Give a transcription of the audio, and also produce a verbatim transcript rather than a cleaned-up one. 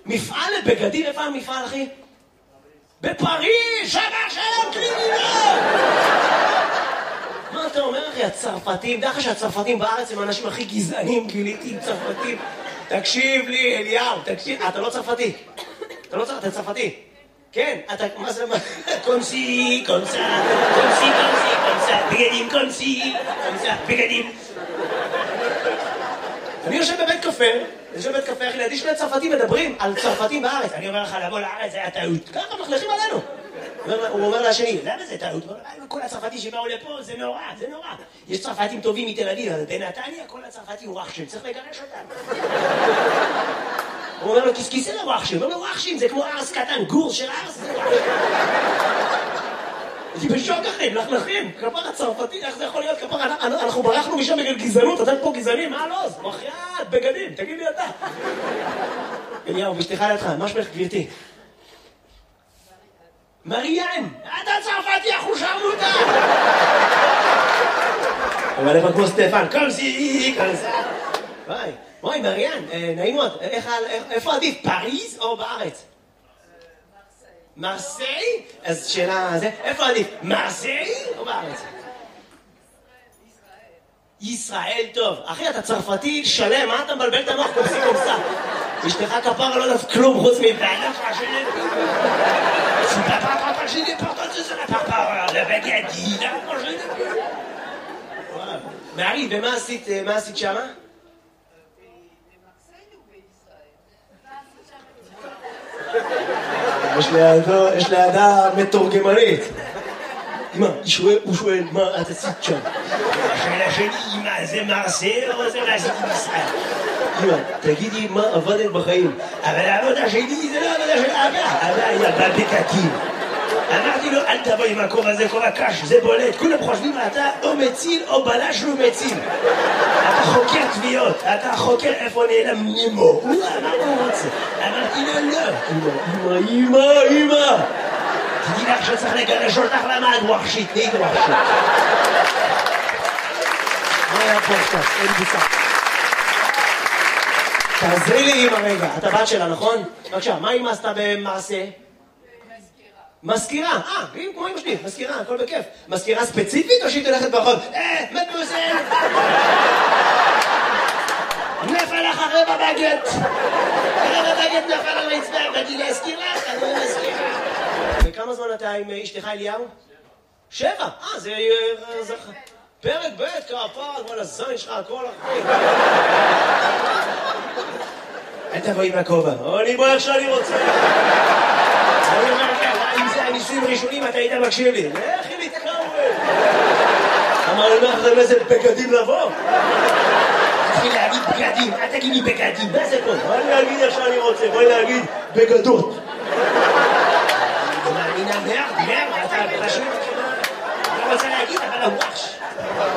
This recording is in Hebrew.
מפעל לבגדים, איפה המפעל, אחי? בפריז, שבר שלום קלינינות! מה אתה אומר, אחי? הצרפתים, דרך שהצרפתים בארץ הם האנשים הכי גזענים, גיליתי עם צרפתים. תקשיב לי, אליהו, תקשיב. אתה לא צרפתי. אתה לא צרפתי, אתה צרפתי. כן, אתה, מה זה, קונסי, קונסה, קונסי, קונסי, קונסה, בגדים, קונסי, קונסה, בגדים. אני יושב בבית קפה, אני יושב בבית קפה, אחי, לידי שני צרפתים מדברים על צרפתים בארץ. אני אומר לך, לבוא לארץ, זה היה טעות. ככה מחלכים עלינו. הוא אומר לשני, למה זה טעות? כל הצרפתים שבאו לפה, זה נורא, זה נורא. יש צרפתים טובים מתל אביב, אבל בנתניה כל הצרפתים וואחשים, צריך לגרש אותם. הוא אומר לו, כיסכיסי לוואחשים, הוא אומר לו, וואחשים, זה כמו ארס קטן, גור של ארס, זה וואחשים. אני בשוק אחים, לחלכים, כפר הצרפתי, איך זה יכול להיות? כפר, אנחנו ברחנו משם בגלל גזענות, אתם פה גזענים, מה לא? בחייאת, בגדים, תגיד לי אתה. אליהו, בשתיך לידך, מה שמך גבירתי? מריאן, אתה צרפתי, אחו שרמוטה! אבל איפה כמו סטפן, קומסי, קומסה. וואי, וואי, מריאן, נעים מאוד, איפה עדיף, פריז או בארץ? מרסיי? אז שאלה, איפה עדיף, מרסיי או בארץ? ישראל, טוב. אחי, אתה צרפתי שלם, מה אתה מבלבל את המוח קומסי קומסה? אשתך כפרה לא יודעת כלום חוץ מבעלה פרשנית. C'est pas papa paginer pourtant c'est la papa le baguette là paginer. מארי, ומה עשית, מה עשית שמה? יש לידה מתורגמנית. אמא, הוא שואל, מה את עשית שם? השאלה שלי, אמא, זה מרסיי או זה מה עשית בישראל? אמא, תגידי מה עבדת בחיים. אבל העבודה שלי זה לא עבודה של אבא. אבא היה בבקקים. אמרתי לו, אל תבוא עם הכובע הזה, כובע קש, זה בולט. כולם חושבים, אתה או מציל או בלש לא מציל. אתה חוקר תביעות, אתה חוקר איפה נעלם נימו. הוא אמר הוא רוצה. אמרתי לו, לא. אמא, אמא, אמא. תדעי לך שצריך לגרש אותך למה את ווחשית, נהיית ווחשית. מה היה פה עכשיו? אין בוצע. תעזרי לי אמא רגע, אתה בת שלה, נכון? בבקשה, מה אמא עשתה במעשה? מזכירה, אה, כמו אמא שלי, מזכירה, הכל בכיף. מזכירה ספציפית או שהיא תלכת ברחוב? אה, מדמוזל! נפל לך רבע בגט! רבע בגט נפל על הרצפה, באתי להזכיר לך, אני מזכירה. וכמה זמן אתה עם אשתך אליהו? שבע, אה, זה... פרק ב' כפר, כל הזין שלך, הכל אחרי. אל תבוא עם הכובע, אני בוא איך שאני רוצה. אני אומר לך, אם זה הניסויים הראשונים, אתה היית מקשיב לי. לכי להתקרב. אמר לי, מה לכם איזה בגדים לבוא? תתחיל להגיד בגדים, אל תגיד לי בגדים, מה זה פה? בואי להגיד איך שאני רוצה, בואי להגיד בגדות. אני מאמינה מרד, מרד, אתה פשוט... אני רוצה להגיד, אבל הוואש.